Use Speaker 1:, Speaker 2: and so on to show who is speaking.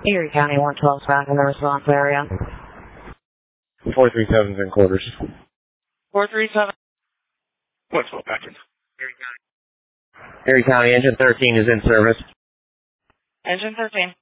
Speaker 1: Erie County 112's back in the response area.
Speaker 2: 437's in quarters.
Speaker 3: 437. What's what back in?
Speaker 2: Erie County, engine 13 is in service.
Speaker 3: Engine 13.